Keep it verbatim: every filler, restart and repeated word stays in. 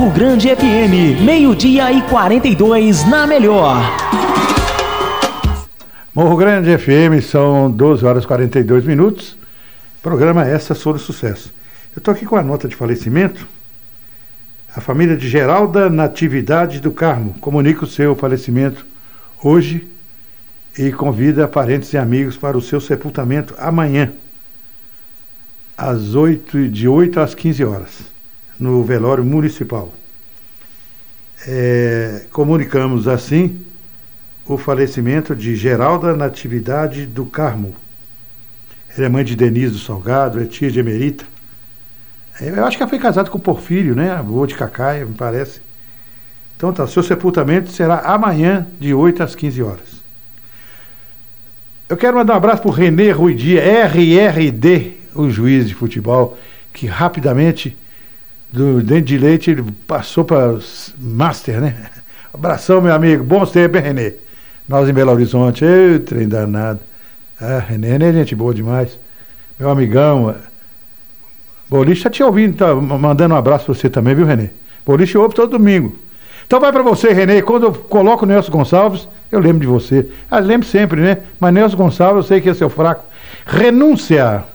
O Grande F M, meio-dia e quarenta e dois na melhor. Morro Grande F M, são doze horas e quarenta e dois minutos. Programa Essa sobre Sucesso. Eu estou aqui com a nota de falecimento. A família de Geralda Natividade do Carmo comunica o seu falecimento hoje e convida parentes e amigos para o seu sepultamento amanhã, às oito, de oito às quinze horas, no velório municipal. É, comunicamos assim o falecimento de Geralda Natividade do Carmo. Ela é mãe de Denise do Salgado, é tia de Emerita. Eu acho que ela foi casada com o Porfírio, né? Avô de Cacaia, me parece. Então tá, seu sepultamento será amanhã, de oito às quinze horas. Eu quero mandar um abraço para o Renê Ruidia, R R D, o juiz de futebol, que rapidamente, do dente de leite, ele passou para Master, né? Abração, meu amigo. Bons tempos, hein, Renê? Nós em Belo Horizonte, ei, trem danado. Ah, Renê, Renê é gente boa demais. Meu amigão. Boliche tá te ouvindo, tá mandando um abraço para você também, viu, Renê? Boliche ouve todo domingo. Então vai para você, Renê. Quando eu coloco o Nelson Gonçalves, eu lembro de você. Ah, lembro sempre, né? Mas Nelson Gonçalves, eu sei que é seu fraco. Renúncia.